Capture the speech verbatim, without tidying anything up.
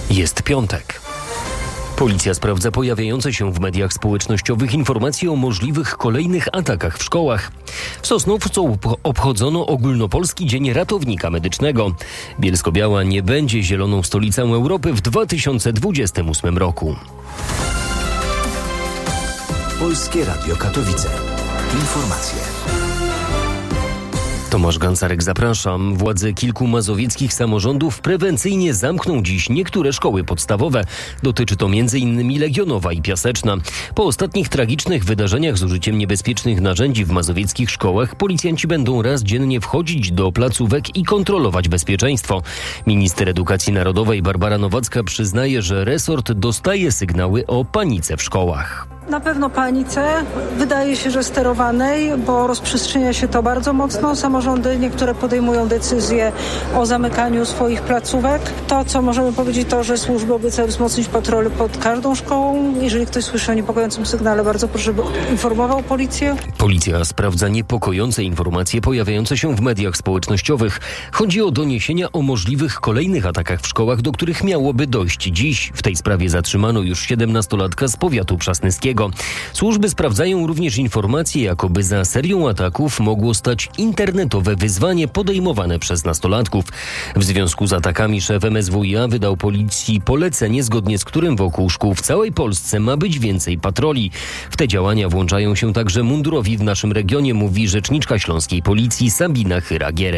Jest piątek. Policja sprawdza pojawiające się w mediach społecznościowych informacje o możliwych kolejnych atakach w szkołach. W Sosnowcu obchodzono ogólnopolski Dzień Ratownika Medycznego. Bielsko-Biała nie będzie zieloną stolicą Europy w dwa tysiące dwudziestym ósmym roku. Polskie Radio Katowice. Informacje. Tomasz Gancarek, zapraszam. Władze kilku mazowieckich samorządów prewencyjnie zamkną dziś niektóre szkoły podstawowe. Dotyczy to między innymi Legionowa i Piaseczna. Po ostatnich tragicznych wydarzeniach z użyciem niebezpiecznych narzędzi w mazowieckich szkołach policjanci będą raz dziennie wchodzić do placówek i kontrolować bezpieczeństwo. Minister Edukacji Narodowej Barbara Nowacka przyznaje, że resort dostaje sygnały o panice w szkołach. Na pewno panice, wydaje się, że sterowanej, bo rozprzestrzenia się to bardzo mocno. Samorządy niektóre podejmują decyzje o zamykaniu swoich placówek. To, co możemy powiedzieć, to, że służby obiecają wzmocnić patrole pod każdą szkołą. Jeżeli ktoś słyszy o niepokojącym sygnale, bardzo proszę, żeby informował policję. Policja sprawdza niepokojące informacje pojawiające się w mediach społecznościowych. Chodzi o doniesienia o możliwych kolejnych atakach w szkołach, do których miałoby dojść dziś. W tej sprawie zatrzymano już siedemnastolatka z powiatu przasnyskiego. Służby sprawdzają również informacje, jakoby za serią ataków mogło stać internetowe wyzwanie podejmowane przez nastolatków. W związku z atakami szef M S W iA wydał policji polecenie, zgodnie z którym wokół szkół w całej Polsce ma być więcej patroli. W te działania włączają się także mundurowi w naszym regionie, mówi rzeczniczka śląskiej policji Sabina Chyra-Gierek.